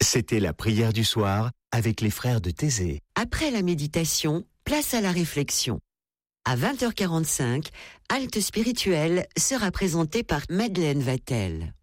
C'était la prière du soir avec les frères de Thésée. Après la méditation, place à la réflexion. À 20h45, Halte spirituelle sera présentée par Madeleine Vatel.